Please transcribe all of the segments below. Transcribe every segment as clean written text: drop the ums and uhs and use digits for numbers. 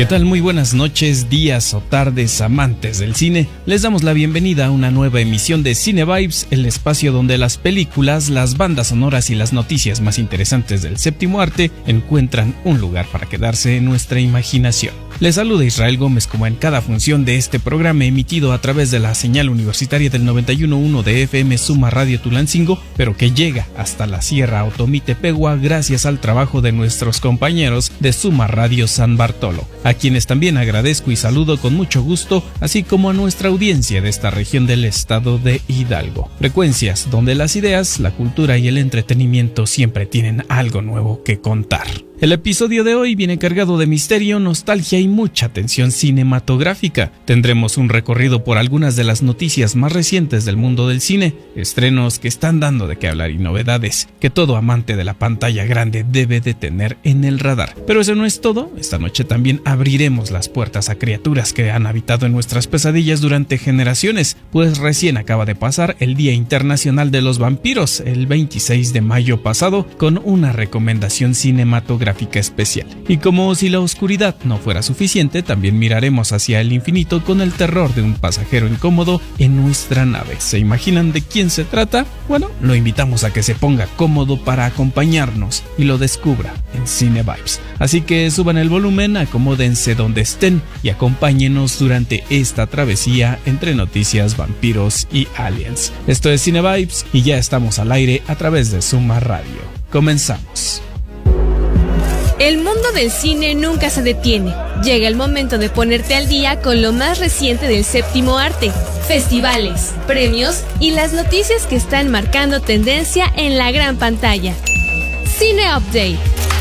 ¿Qué tal? Muy buenas noches, días o tardes, amantes del cine. Les damos la bienvenida a una nueva emisión de Cine Vibes, el espacio donde las películas, las bandas sonoras y las noticias más interesantes del séptimo arte encuentran un lugar para quedarse en nuestra imaginación. Les saluda Israel Gómez como en cada función de este programa emitido a través de la señal universitaria del 91.1 de FM Suma Radio Tulancingo, pero que llega hasta la Sierra Otomí-Tepehua gracias al trabajo de nuestros compañeros de Suma Radio San Bartolo, a quienes también agradezco y saludo con mucho gusto, así como a nuestra audiencia de esta región del estado de Hidalgo. Frecuencias donde las ideas, la cultura y el entretenimiento siempre tienen algo nuevo que contar. El episodio de hoy viene cargado de misterio, nostalgia y mucha tensión cinematográfica. Tendremos un recorrido por algunas de las noticias más recientes del mundo del cine, estrenos que están dando de qué hablar y novedades que todo amante de la pantalla grande debe de tener en el radar. Pero eso no es todo. Esta noche también abriremos las puertas a criaturas que han habitado en nuestras pesadillas durante generaciones, pues recién acaba de pasar el Día Internacional de los Vampiros, el 26 de mayo pasado, con una recomendación cinematográfica especial. Y como si la oscuridad no fuera suficiente, también miraremos hacia el infinito con el terror de un pasajero incómodo en nuestra nave. ¿Se imaginan de quién se trata? Bueno, lo invitamos a que se ponga cómodo para acompañarnos y lo descubra en Cine Vibes. Así que suban el volumen, acomódense donde estén y acompáñenos durante esta travesía entre noticias, vampiros y aliens. Esto es Cine Vibes y ya estamos al aire a través de Suma Radio. Comenzamos. El mundo del cine nunca se detiene. Llega el momento de ponerte al día con lo más reciente del séptimo arte, festivales, premios y las noticias que están marcando tendencia en la gran pantalla. Cine Update.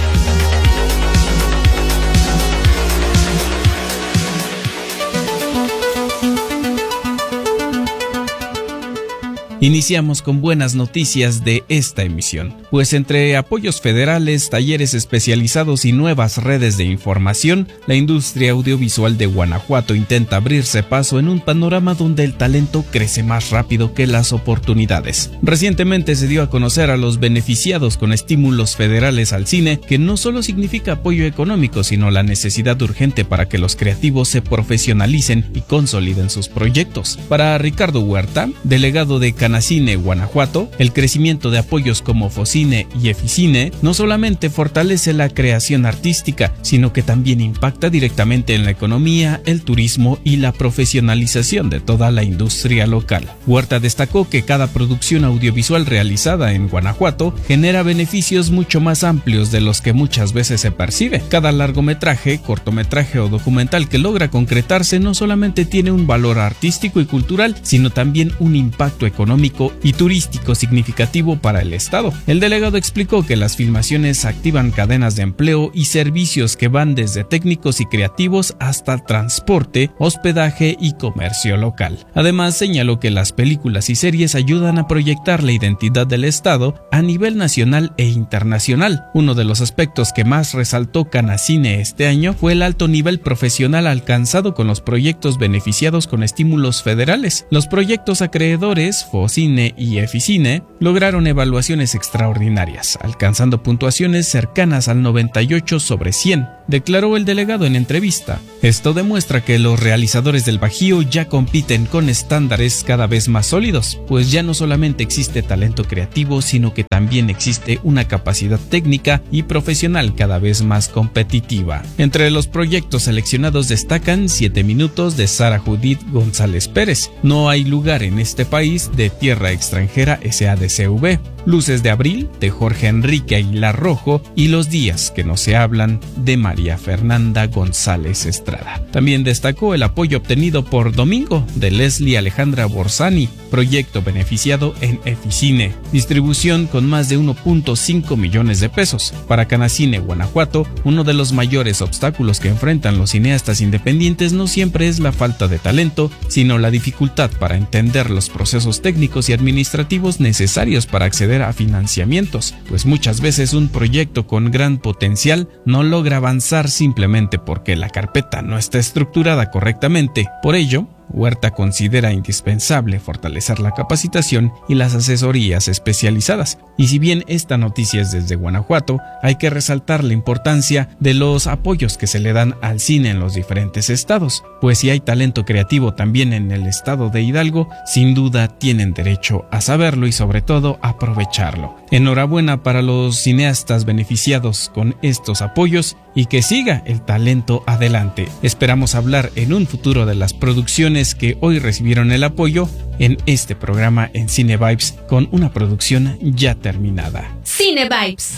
Iniciamos con buenas noticias de esta emisión, pues entre apoyos federales, talleres especializados y nuevas redes de información, la industria audiovisual de Guanajuato intenta abrirse paso en un panorama donde el talento crece más rápido que las oportunidades. Recientemente se dio a conocer a los beneficiados con estímulos federales al cine, que no solo significa apoyo económico, sino la necesidad urgente para que los creativos se profesionalicen y consoliden sus proyectos. Para Ricardo Huerta, delegado de Canacine, Guanajuato, el crecimiento de apoyos como Focine y Eficine no solamente fortalece la creación artística, sino que también impacta directamente en la economía, el turismo y la profesionalización de toda la industria local. Huerta destacó que cada producción audiovisual realizada en Guanajuato genera beneficios mucho más amplios de los que muchas veces se percibe. Cada largometraje, cortometraje o documental que logra concretarse no solamente tiene un valor artístico y cultural, sino también un impacto económico y turístico significativo para el estado. El delegado explicó que las filmaciones activan cadenas de empleo y servicios que van desde técnicos y creativos hasta transporte, hospedaje y comercio local. Además, señaló que las películas y series ayudan a proyectar la identidad del estado a nivel nacional e internacional. Uno de los aspectos que más resaltó Canacine este año fue el alto nivel profesional alcanzado con los proyectos beneficiados con estímulos federales. Los proyectos acreedores, Focine y Eficine, lograron evaluaciones extraordinarias, alcanzando puntuaciones cercanas al 98 sobre 100, declaró el delegado en entrevista. Esto demuestra que los realizadores del Bajío ya compiten con estándares cada vez más sólidos, pues ya no solamente existe talento creativo, sino que también existe una capacidad técnica y profesional cada vez más competitiva. Entre los proyectos seleccionados destacan 7 minutos de Sara Judith González Pérez, No hay lugar en este país de Tierra Extranjera SADCV, Luces de Abril de Jorge Enrique Aguilar Rojo y Los días que no se hablan de María Fernanda González Estrada. También destacó el apoyo obtenido por Domingo de Leslie Alejandra Borsani, proyecto beneficiado en Eficine, distribución con más de 1.5 millones de pesos. Para Canacine, Guanajuato, uno de los mayores obstáculos que enfrentan los cineastas independientes no siempre es la falta de talento, sino la dificultad para entender los procesos técnicos y administrativos necesarios para acceder a financiamientos, pues muchas veces un proyecto con gran potencial no logra avanzar simplemente porque la carpeta no está estructurada correctamente. Por ello, Huerta considera indispensable fortalecer la capacitación y las asesorías especializadas. Y si bien esta noticia es desde Guanajuato, hay que resaltar la importancia de los apoyos que se le dan al cine en los diferentes estados, pues si hay talento creativo también en el estado de Hidalgo, sin duda tienen derecho a saberlo y sobre todo aprovecharlo. Enhorabuena para los cineastas beneficiados con estos apoyos y que siga el talento adelante. Esperamos hablar en un futuro de las producciones que hoy recibieron el apoyo en este programa en Cine Vibes con una producción ya terminada. Cine Vibes.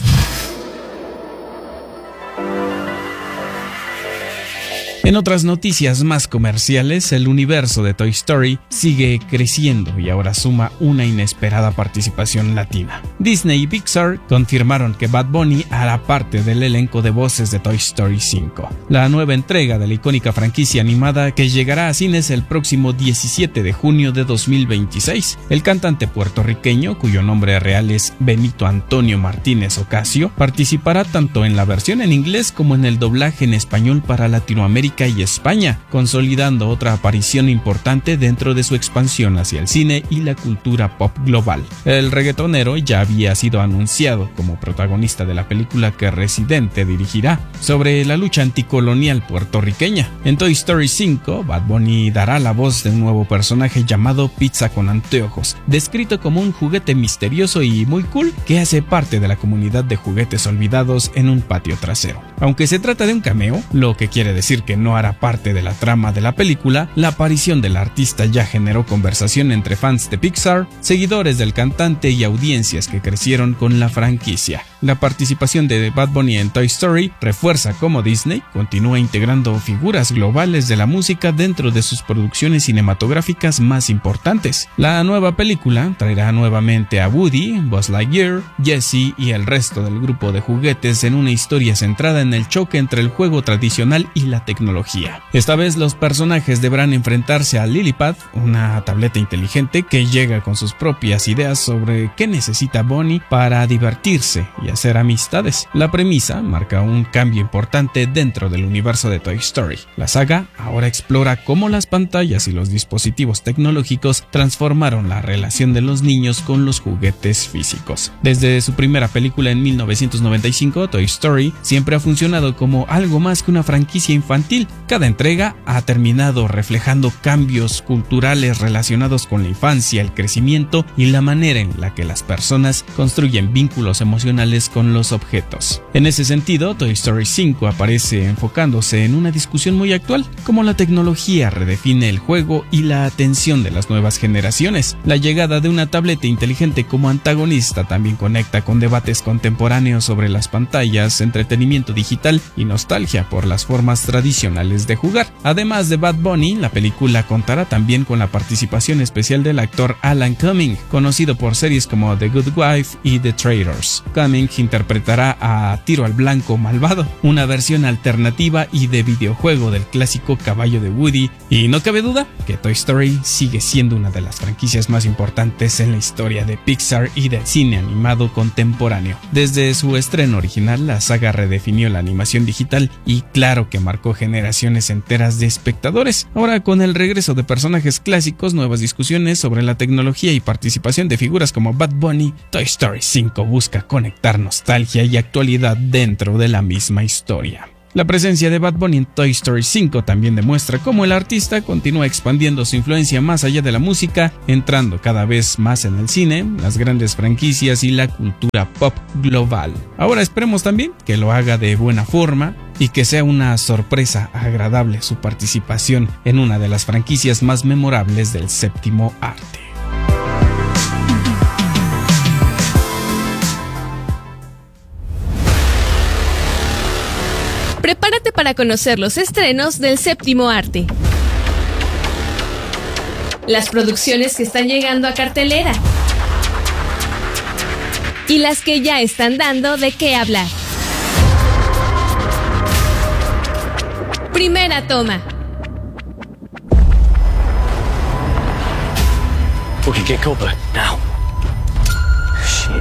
En otras noticias más comerciales, el universo de Toy Story sigue creciendo y ahora suma una inesperada participación latina. Disney y Pixar confirmaron que Bad Bunny hará parte del elenco de voces de Toy Story 5, la nueva entrega de la icónica franquicia animada que llegará a cines el próximo 17 de junio de 2026. El cantante puertorriqueño, cuyo nombre real es Benito Antonio Martínez Ocasio, participará tanto en la versión en inglés como en el doblaje en español para Latinoamérica y España, consolidando otra aparición importante dentro de su expansión hacia el cine y la cultura pop global. El reggaetonero ya había sido anunciado como protagonista de la película que Residente dirigirá, sobre la lucha anticolonial puertorriqueña. En Toy Story 5, Bad Bunny dará la voz de un nuevo personaje llamado Pizza con Anteojos, descrito como un juguete misterioso y muy cool que hace parte de la comunidad de juguetes olvidados en un patio trasero. Aunque se trata de un cameo, lo que quiere decir que no hará parte de la trama de la película, la aparición del artista ya generó conversación entre fans de Pixar, seguidores del cantante y audiencias que crecieron con la franquicia. La participación de Bad Bunny en Toy Story refuerza cómo Disney continúa integrando figuras globales de la música dentro de sus producciones cinematográficas más importantes. La nueva película traerá nuevamente a Woody, Buzz Lightyear, Jessie y el resto del grupo de juguetes en una historia centrada en el choque entre el juego tradicional y la tecnología. Esta vez los personajes deberán enfrentarse a Lilypad, una tableta inteligente que llega con sus propias ideas sobre qué necesita Bunny para divertirse y hacer amistades. La premisa marca un cambio importante dentro del universo de Toy Story. La saga ahora explora cómo las pantallas y los dispositivos tecnológicos transformaron la relación de los niños con los juguetes físicos. Desde su primera película en 1995, Toy Story siempre ha funcionado como algo más que una franquicia infantil. Cada entrega ha terminado reflejando cambios culturales relacionados con la infancia, el crecimiento y la manera en la que las personas construyen vínculos emocionales con los objetos. En ese sentido, Toy Story 5 aparece enfocándose en una discusión muy actual, cómo la tecnología redefine el juego y la atención de las nuevas generaciones. La llegada de una tableta inteligente como antagonista también conecta con debates contemporáneos sobre las pantallas, entretenimiento digital y nostalgia por las formas tradicionales de jugar. Además de Bad Bunny, la película contará también con la participación especial del actor Alan Cumming, conocido por series como The Good Wife y The Traitors. Cumming interpretará a Tiro al Blanco Malvado, una versión alternativa y de videojuego del clásico caballo de Woody, y no cabe duda que Toy Story sigue siendo una de las franquicias más importantes en la historia de Pixar y del cine animado contemporáneo. Desde su estreno original, la saga redefinió la animación digital y claro que marcó generaciones enteras de espectadores. Ahora, con el regreso de personajes clásicos, nuevas discusiones sobre la tecnología y participación de figuras como Bad Bunny, Toy Story 5 busca conectar nostalgia y actualidad dentro de la misma historia. La presencia de Bad Bunny en Toy Story 5 también demuestra cómo el artista continúa expandiendo su influencia más allá de la música, entrando cada vez más en el cine, las grandes franquicias y la cultura pop global. Ahora esperemos también que lo haga de buena forma y que sea una sorpresa agradable su participación en una de las franquicias más memorables del séptimo arte. Prepárate para conocer los estrenos del séptimo arte. Las producciones que están llegando a cartelera. Y las que ya están dando de qué hablar. Primera toma. We can get Cobra now. Shit.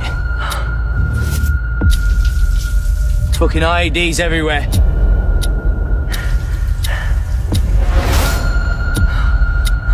Fucking IEDs everywhere.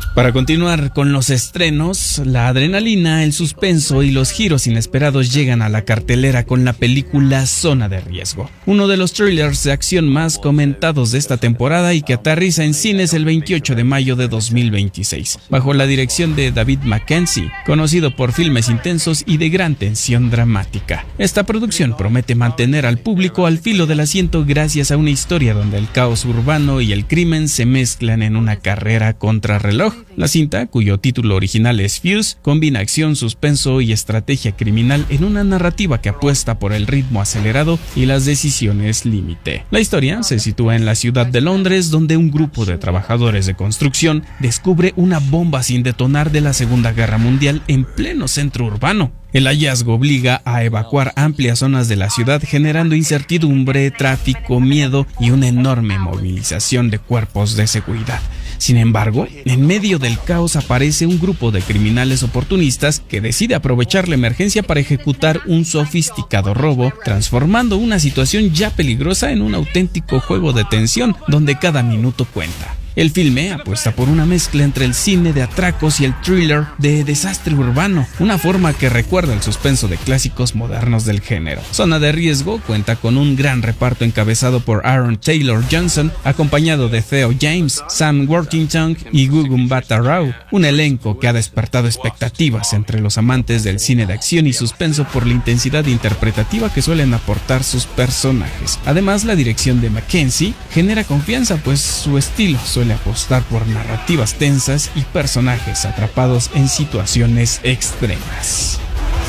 Para continuar con los estrenos, la adrenalina, el suspenso y los giros inesperados llegan a la cartelera con la película Zona de Riesgo, uno de los thrillers de acción más comentados de esta temporada y que aterriza en cines el 28 de mayo de 2026, bajo la dirección de David Mackenzie, conocido por filmes intensos y de gran tensión dramática. Esta producción promete mantener al público al filo del asiento gracias a una historia donde el caos urbano y el crimen se mezclan en una carrera contrarreloj. La cinta, cuyo título original es Fuse, combina acción, suspenso y estrategia criminal en una narrativa que apuesta por el ritmo acelerado y las decisiones límite. La historia se sitúa en la ciudad de Londres, donde un grupo de trabajadores de construcción descubre una bomba sin detonar de la Segunda Guerra Mundial en pleno centro urbano. El hallazgo obliga a evacuar amplias zonas de la ciudad, generando incertidumbre, tráfico, miedo y una enorme movilización de cuerpos de seguridad. Sin embargo, en medio del caos aparece un grupo de criminales oportunistas que decide aprovechar la emergencia para ejecutar un sofisticado robo, transformando una situación ya peligrosa en un auténtico juego de tensión donde cada minuto cuenta. El filme apuesta por una mezcla entre el cine de atracos y el thriller de desastre urbano, una forma que recuerda el suspenso de clásicos modernos del género. Zona de Riesgo cuenta con un gran reparto encabezado por Aaron Taylor Johnson, acompañado de Theo James, Sam Worthington y Gugu Mbatha-Raw, un elenco que ha despertado expectativas entre los amantes del cine de acción y suspenso por la intensidad interpretativa que suelen aportar sus personajes. Además, la dirección de Mackenzie genera confianza, pues su estilo suele apostar por narrativas tensas y personajes atrapados en situaciones extremas.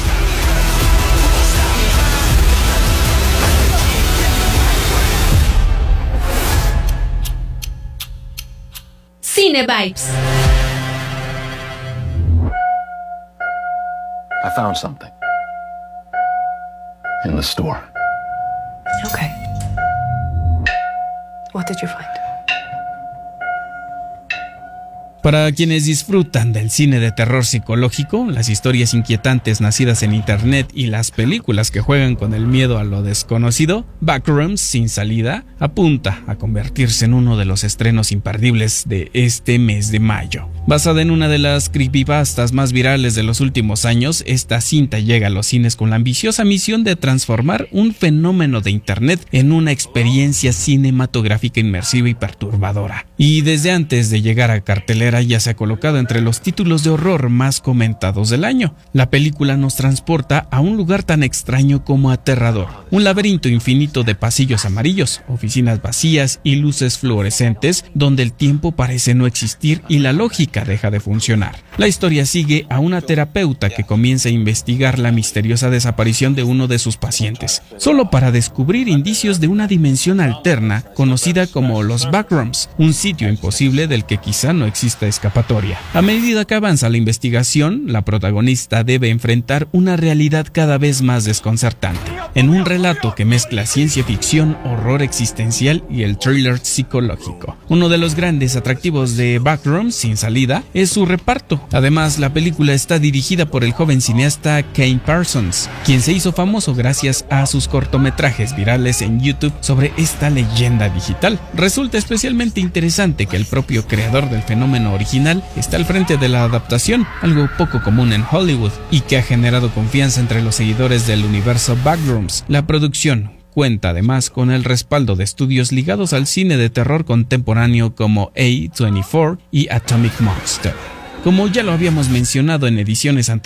Cine Vibes. I found something. In the store. Okay. What did you find? Para quienes disfrutan del cine de terror psicológico, las historias inquietantes nacidas en internet y las películas que juegan con el miedo a lo desconocido, Backrooms sin salida apunta a convertirse en uno de los estrenos imperdibles de este mes de mayo. Basada en una de las creepypastas más virales de los últimos años, esta cinta llega a los cines con la ambiciosa misión de transformar un fenómeno de internet en una experiencia cinematográfica inmersiva y perturbadora. Y desde antes de llegar a cartelera ya se ha colocado entre los títulos de horror más comentados del año. La película nos transporta a un lugar tan extraño como aterrador, un laberinto infinito de pasillos amarillos, oficinas vacías y luces fluorescentes donde el tiempo parece no existir y la lógica deja de funcionar. La historia sigue a una terapeuta que comienza a investigar la misteriosa desaparición de uno de sus pacientes, solo para descubrir indicios de una dimensión alterna conocida como los Backrooms, un sitio imposible del que quizá no exista escapatoria. A medida que avanza la investigación, la protagonista debe enfrentar una realidad cada vez más desconcertante, en un relato que mezcla ciencia ficción, horror existencial y el thriller psicológico. Uno de los grandes atractivos de Backrooms sin salida es su reparto. Además, la película está dirigida por el joven cineasta Kane Parsons, quien se hizo famoso gracias a sus cortometrajes virales en YouTube sobre esta leyenda digital. Resulta especialmente interesante que el propio creador del fenómeno original está al frente de la adaptación, algo poco común en Hollywood y que ha generado confianza entre los seguidores del universo Backrooms. La producción cuenta además con el respaldo de estudios ligados al cine de terror contemporáneo como A24 y Atomic Monster. Como ya lo habíamos mencionado en ediciones anteriores,